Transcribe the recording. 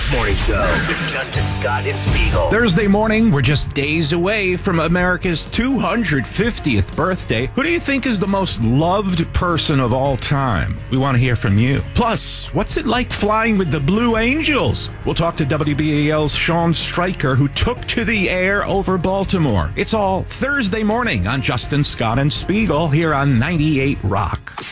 Morning Show with Justin Scott and Spiegel. Thursday morning, we're just days away from America's 250th birthday. Who do you think is the most loved person of all time? We want to hear from you. Plus, what's it like flying with the Blue Angels? We'll talk to WBAL's Sean Stryker, who took to the air over Baltimore. It's all Thursday morning on Justin Scott and Spiegel here on 98 Rock.